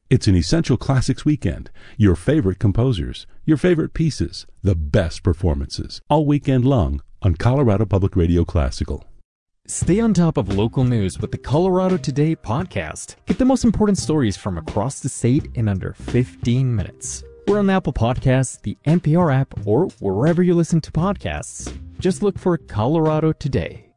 It's an Essential Classics weekend. Your favorite composers, your favorite pieces, the best performances, all weekend long on Colorado Public Radio Classical. Stay on top of local news with the Colorado Today podcast. Get the most important stories from across the state in under 15 minutes. We're on Apple Podcasts, the NPR app, or wherever you listen to podcasts. Just look for Colorado Today.